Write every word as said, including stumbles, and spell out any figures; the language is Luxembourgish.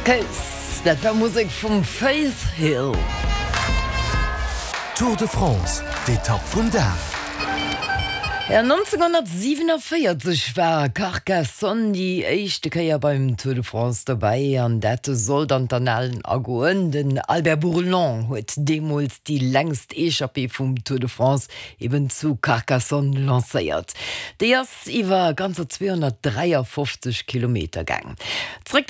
Coast, dat war Musik vum Faith Hill. Tour de France, d'Etappe vun da. Ja, neunzehnhundertsiebenundvierzig war Carcassonne die echte Käier beim Tour de France dabei, an dat soll dann an allen Agoen. Den Albert Bourlon huet demals die längst Echappée vum Tour de France eben zu Carcassonne lancéiert. Der ist iwwer ganzer zweihundertdreiundfünfzig Kilometer gang. Zurück